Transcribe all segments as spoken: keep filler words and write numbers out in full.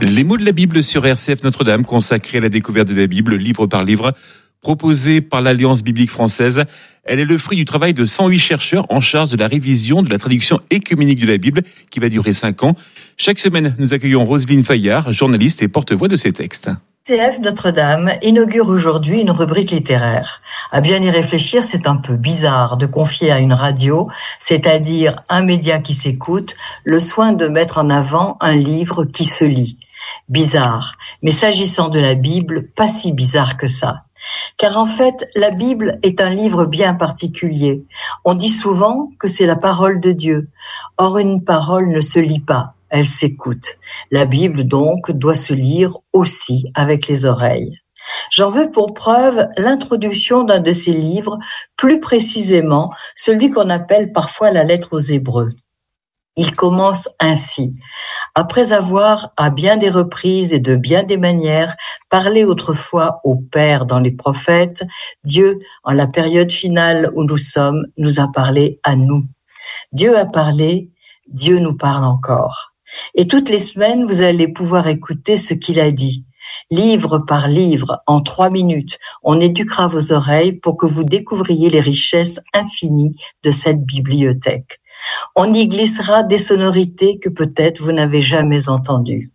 Les mots de la Bible sur R C F Notre-Dame, consacrés à la découverte de la Bible, livre par livre, proposée par l'Alliance biblique française. Elle est le fruit du travail de cent huit chercheurs en charge de la révision de la traduction œcuménique de la Bible, qui va durer cinq ans. Chaque semaine, nous accueillons Roselyne Fayard, journaliste et porte-voix de ces textes. R C F Notre-Dame inaugure aujourd'hui une rubrique littéraire. À bien y réfléchir, c'est un peu bizarre de confier à une radio, c'est-à-dire un média qui s'écoute, le soin de mettre en avant un livre qui se lit. Bizarre, mais s'agissant de la Bible, pas si bizarre que ça. Car en fait, la Bible est un livre bien particulier. On dit souvent que c'est la parole de Dieu. Or, une parole ne se lit pas, elle s'écoute. La Bible, donc, doit se lire aussi avec les oreilles. J'en veux pour preuve l'introduction d'un de ces livres, plus précisément celui qu'on appelle parfois la lettre aux Hébreux. Il commence ainsi. Après avoir, à bien des reprises et de bien des manières, parlé autrefois au Père dans les prophètes, Dieu, en la période finale où nous sommes, nous a parlé à nous. Dieu a parlé, Dieu nous parle encore. Et toutes les semaines, vous allez pouvoir écouter ce qu'il a dit. Livre par livre, en trois minutes, on éduquera vos oreilles pour que vous découvriez les richesses infinies de cette bibliothèque. On y glissera des sonorités que peut-être vous n'avez jamais entendues.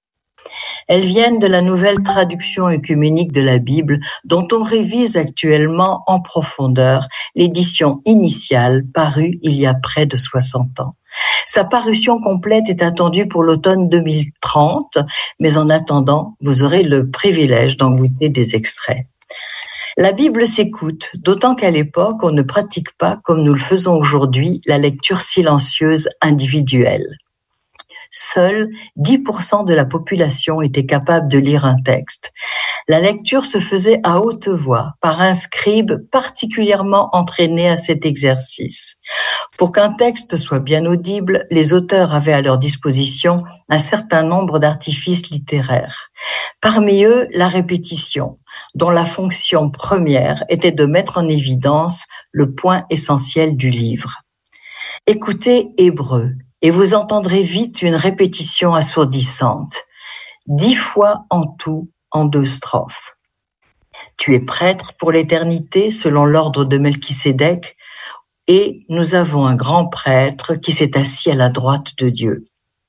Elles viennent de la nouvelle traduction œcuménique de la Bible dont on révise actuellement en profondeur l'édition initiale parue il y a près de soixante ans. Sa parution complète est attendue pour l'automne deux mille trente, mais en attendant, vous aurez le privilège d'en goûter des extraits. La Bible s'écoute, d'autant qu'à l'époque, on ne pratique pas, comme nous le faisons aujourd'hui, la lecture silencieuse individuelle. Seuls dix pour cent de la population était capable de lire un texte. La lecture se faisait à haute voix par un scribe particulièrement entraîné à cet exercice. Pour qu'un texte soit bien audible, les auteurs avaient à leur disposition un certain nombre d'artifices littéraires. Parmi eux, la répétition, dont la fonction première était de mettre en évidence le point essentiel du livre. Écoutez Hébreux, et vous entendrez vite une répétition assourdissante, dix fois en tout en deux strophes. Tu es prêtre pour l'éternité selon l'ordre de Melchisédek, et nous avons un grand prêtre qui s'est assis à la droite de Dieu.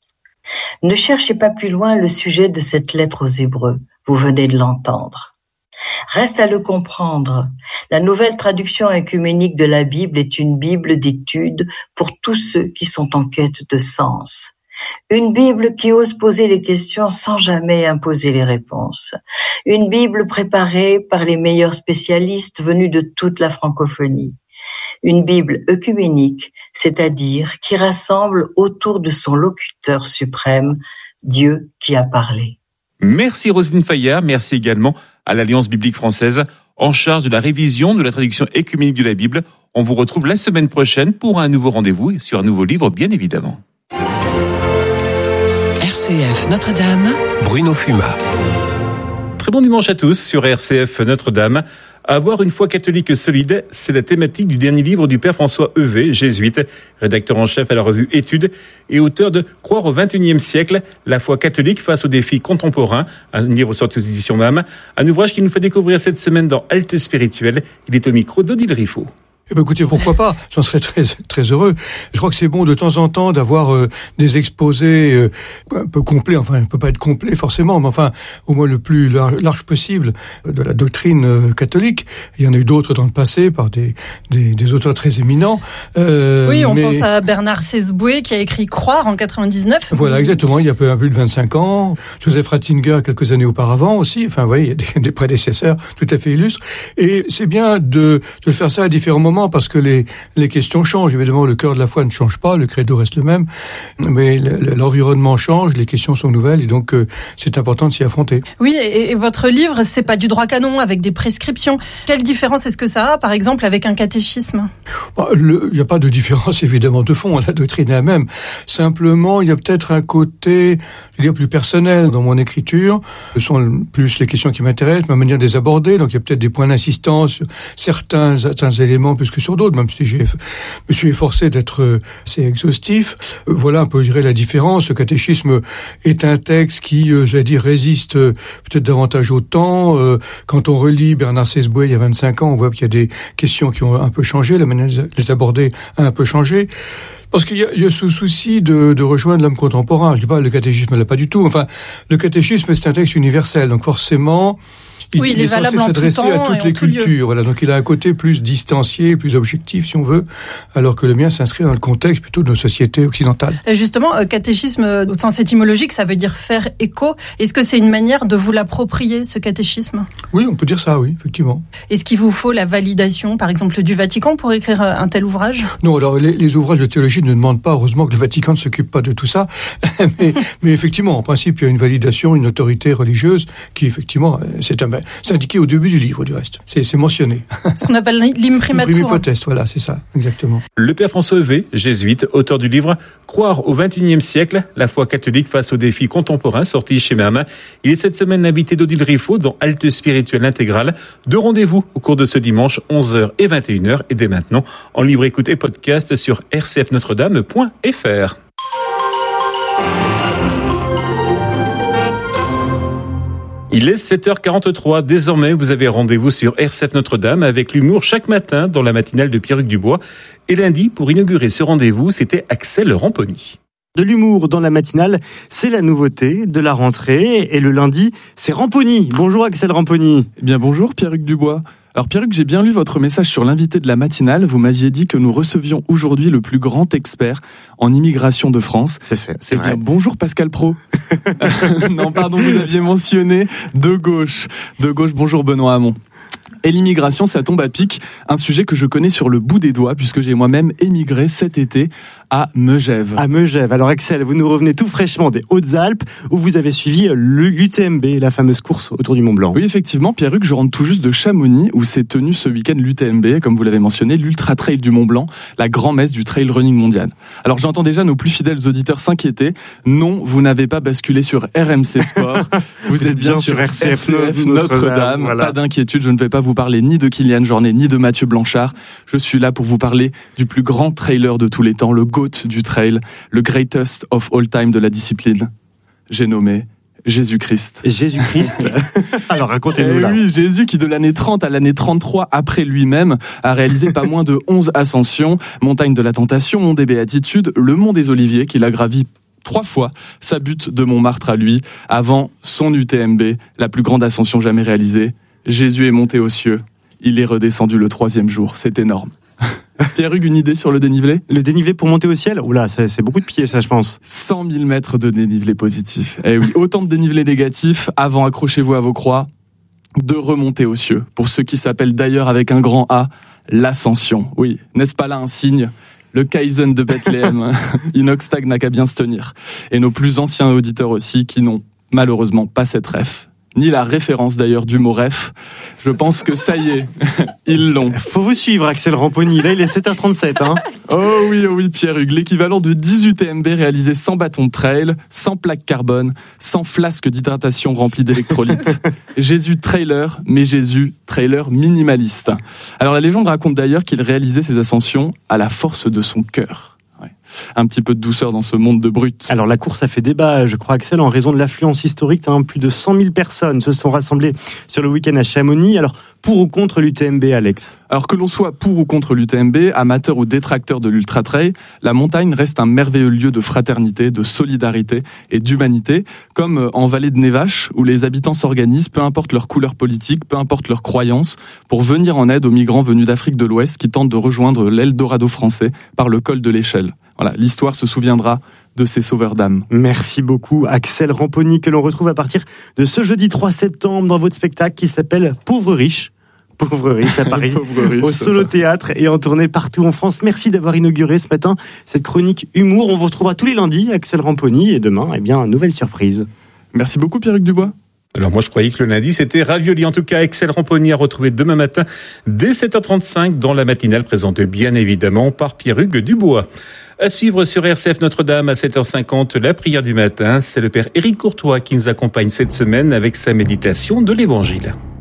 Ne cherchez pas plus loin le sujet de cette lettre aux Hébreux, vous venez de l'entendre. Reste à le comprendre. La nouvelle traduction œcuménique de la Bible est une Bible d'étude pour tous ceux qui sont en quête de sens. Une Bible qui ose poser les questions sans jamais imposer les réponses. Une Bible préparée par les meilleurs spécialistes venus de toute la francophonie. Une Bible œcuménique, c'est-à-dire qui rassemble autour de son locuteur suprême, Dieu qui a parlé. Merci Roselyne Fayard, merci également à l'Alliance biblique française en charge de la révision de la traduction œcuménique de la Bible. On vous retrouve la semaine prochaine pour un nouveau rendez-vous sur un nouveau livre, bien évidemment. R C F Notre-Dame, Bruno Fuma. Très bon dimanche à tous sur R C F Notre-Dame. Avoir une foi catholique solide, c'est la thématique du dernier livre du père François Heuvet, jésuite, rédacteur en chef à la revue Études et auteur de Croire au vingt et unième siècle, la foi catholique face aux défis contemporains, un livre sorti aux éditions M A M, un ouvrage qui nous fait découvrir cette semaine dans Halte Spirituelle. Il est au micro d'Odile Riffaut. Eh ben écoutez, pourquoi pas, j'en serais très très heureux. Je crois que c'est bon de temps en temps d'avoir euh, des exposés euh, un peu complets, enfin, il peut pas être complet forcément, mais enfin, au moins le plus large, large possible de la doctrine euh, catholique. Il y en a eu d'autres dans le passé par des des, des auteurs très éminents. Euh, oui, on mais... pense à Bernard Sesboué qui a écrit Croire en quatre-vingt-dix-neuf. Voilà, exactement, il y a peu, un peu plus de vingt-cinq ans. Joseph Ratzinger, quelques années auparavant aussi. Enfin, vous voyez, il y a des, des prédécesseurs tout à fait illustres. Et c'est bien de, de faire ça à différents moments, parce que les, les questions changent. Évidemment, le cœur de la foi ne change pas, le credo reste le même, mais l'environnement change, les questions sont nouvelles, et donc euh, c'est important de s'y affronter. Oui, et, et votre livre, c'est pas du droit canon avec des prescriptions. Quelle différence est-ce que ça a, par exemple, avec un catéchisme ? Bah, il n'y a pas de différence, évidemment, de fond, la doctrine est la même. Simplement, il y a peut-être un côté, je veux dire, plus personnel dans mon écriture. Ce sont plus les questions qui m'intéressent, ma manière de les aborder, donc il y a peut-être des points d'insistance sur certains, certains éléments plus plus que sur d'autres, même si j'ai, je me suis efforcé d'être assez exhaustif. Voilà un peu, je dirais, la différence. Le catéchisme est un texte qui, euh, j'allais dire, résiste euh, peut-être davantage au temps. Euh, quand on relit Bernard Sesboué il y a vingt-cinq ans, on voit qu'il y a des questions qui ont un peu changé, la manière de les aborder a un peu changé. Parce qu'il y a, il y a ce souci de, de rejoindre l'homme contemporain. Je dis pas, le catéchisme là pas du tout. Enfin, le catéchisme c'est un texte universel, donc forcément, il, oui, il, il est, est censé s'adresser à toutes les cultures. Voilà, donc il a un côté plus distancié, plus objectif, si on veut, alors que le mien s'inscrit dans le contexte plutôt de nos sociétés occidentales. Et justement, catéchisme au sens étymologique, ça veut dire faire écho. Est-ce que c'est une manière de vous l'approprier, ce catéchisme ? Oui, on peut dire ça, oui, effectivement. Est-ce qu'il vous faut la validation, par exemple, du Vatican pour écrire un tel ouvrage ? Non, alors les, les ouvrages de théologie ne demandent pas, heureusement que le Vatican ne s'occupe pas de tout ça, mais, mais effectivement, en principe, il y a une validation, une autorité religieuse qui, effectivement, c'est, un, c'est indiqué au début du livre, du reste. C'est, c'est mentionné. Ce qu'on appelle l'imprimatur. L'imprimatur, voilà, c'est ça, exactement. Le père François Heuvet, jésuite, auteur du livre « Croire au vingt et unième siècle, la foi catholique face aux défis contemporains », sorti chez M A M. Il est cette semaine l'invité d'Odile Riffaut dans Halte spirituelle intégrale. Deux rendez-vous au cours de ce dimanche, onze heures et vingt et une heures, et dès maintenant, en libre écoute et podcast sur r c f notre dame point f r. Il est sept heures quarante-trois. Désormais, vous avez rendez-vous sur R C F Notre-Dame avec l'humour chaque matin dans la matinale de Pierre-Hugues Dubois. Et lundi, pour inaugurer ce rendez-vous, c'était Axel Ramponi. De l'humour dans la matinale, c'est la nouveauté de la rentrée. Et le lundi, c'est Ramponi. Bonjour Axel Ramponi. Eh bien bonjour Pierre-Hugues Dubois. Alors Pierre-Hugues, j'ai bien lu votre message sur l'invité de la matinale. Vous m'aviez dit que nous recevions aujourd'hui le plus grand expert en immigration de France. C'est, c'est, c'est eh vrai. Bien, bonjour Pascal Praud. Non, pardon, vous aviez mentionné de gauche. De gauche, bonjour Benoît Hamon. Et l'immigration, ça tombe à pic, un sujet que je connais sur le bout des doigts, puisque j'ai moi-même émigré cet été à Megève. À Megève. Alors Axel, vous nous revenez tout fraîchement des Hautes-Alpes, où vous avez suivi l'U T M B, la fameuse course autour du Mont-Blanc. Oui, effectivement, Pierre-Hugues, je rentre tout juste de Chamonix, où s'est tenu ce week-end l'U T M B, comme vous l'avez mentionné, l'Ultra Trail du Mont-Blanc, la grand-messe du trail running mondial. Alors j'entends déjà nos plus fidèles auditeurs s'inquiéter. Non, vous n'avez pas basculé sur R M C Sport. Vous, vous êtes bien, bien sur R C F Notre-Dame. Notre-Dame. Voilà. Pas d'inquiétude, je ne vais pas vous parler ni de Kylian Jornet, ni de Mathieu Blanchard. Je suis là pour vous parler du plus grand trailer de tous les temps, le GOAT du trail, le greatest of all time de la discipline. J'ai nommé Jésus-Christ. Jésus-Christ. Alors racontez-nous là. Oui, Jésus qui de l'année trente à l'année trente-trois après lui-même a réalisé pas moins de onze ascensions, montagne de la Tentation, mont des Béatitudes, le mont des Oliviers qu'il a gravi trois fois, sa butte de Montmartre à lui, avant son U T M B, la plus grande ascension jamais réalisée. Jésus est monté aux cieux, il est redescendu le troisième jour, c'est énorme. Pierre-Hugues, une idée sur le dénivelé ? Le dénivelé pour monter au ciel ? Oula, c'est, c'est beaucoup de pieds, ça, je pense. cent mille mètres de dénivelé positif. Eh oui, autant de dénivelé négatif. Avant, accrochez-vous à vos croix. De remonter aux cieux. Pour ceux qui s'appellent d'ailleurs avec un grand A, l'ascension. Oui, n'est-ce pas là un signe ? Le Kaizen de Bethléem. Inoxtag n'a qu'à bien se tenir. Et nos plus anciens auditeurs aussi, qui n'ont malheureusement pas cette ref. Ni la référence d'ailleurs du mot ref. Je pense que ça y est, ils l'ont. Faut vous suivre, Axel Ramponi. Là, il est sept heures trente-sept. Hein. Oh oui, oh oui, Pierre-Hugues. L'équivalent de dix U T M B réalisés sans bâton de trail, sans plaque carbone, sans flasque d'hydratation remplie d'électrolytes. Jésus trailer, mais Jésus trailer minimaliste. Alors la légende raconte d'ailleurs qu'il réalisait ses ascensions à la force de son cœur. Un petit peu de douceur dans ce monde de brutes. Alors la course a fait débat, je crois, Axel, en raison de l'affluence historique. Hein, plus de cent mille personnes se sont rassemblées sur le week-end à Chamonix. Alors pour ou contre l'U T M B, Alex ? Alors que l'on soit pour ou contre l'U T M B, amateur ou détracteur de l'Ultra Trail, la montagne reste un merveilleux lieu de fraternité, de solidarité et d'humanité, comme en Vallée de Névache, où les habitants s'organisent, peu importe leur couleur politique, peu importe leurs croyances, pour venir en aide aux migrants venus d'Afrique de l'Ouest qui tentent de rejoindre l'Eldorado français par le col de l'Échelle. Voilà, l'histoire se souviendra de ces sauveurs d'âmes. Merci beaucoup Axel Ramponi, que l'on retrouve à partir de ce jeudi trois septembre dans votre spectacle qui s'appelle Pauvre Riche. Pauvre Riche à Paris, riche, au Solo Théâtre et en tournée partout en France. Merci d'avoir inauguré ce matin cette chronique humour. On vous retrouvera tous les lundis, Axel Ramponi, et demain, eh bien, nouvelle surprise. Merci beaucoup Pierre-Hugues Dubois. Alors moi je croyais que le lundi c'était ravioli. En tout cas, Axel Ramponi à retrouver demain matin dès sept heures trente-cinq dans la matinale présentée bien évidemment par Pierre-Hugues Dubois. À suivre sur R C F Notre-Dame à sept heures cinquante, la prière du matin. C'est le père Éric Courtois qui nous accompagne cette semaine avec sa méditation de l'Évangile.